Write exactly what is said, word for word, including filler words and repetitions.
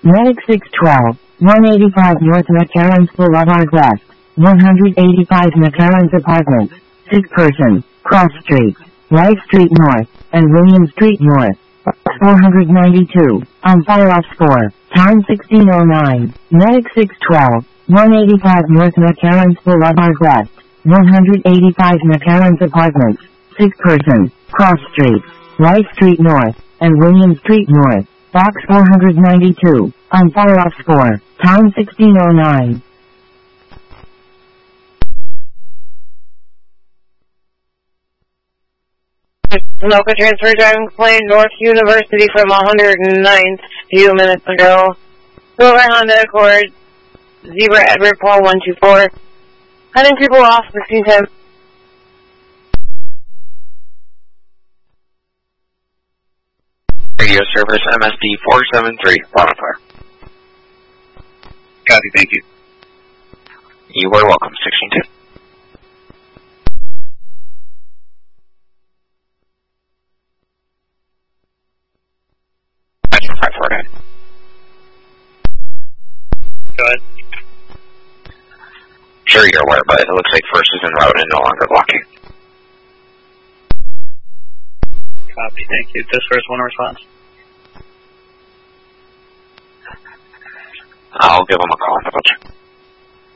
Medic six twelve, one eighty-five North McCarran's Boulevard West, one eighty-five McCarran's Apartments, sick person, Cross Street, Rice Street North, and William Street North. four ninety-two, on fire off four, time sixteen oh nine, Medic six twelve, one eighty-five North McCarran's Boulevard West, one eighty-five McCarran's Apartments, sick person, Cross Street, Rice Street North, and William Street North, box four ninety-two, on fire off four, time sixteen oh nine. Sunoco transfer driving plane North University from one hundred ninth a few minutes ago. Silver Honda Accord, Zebra Edward Paul one two four. Heading people off sixteen ten. Radio service M S D four seven three, bottom fire. Copy, thank you. You are welcome, sixteen ten. Go ahead. Sure, you're aware, but it looks like first is en route and no longer blocking. Copy, thank you. This first one response. I'll give them a call and double check.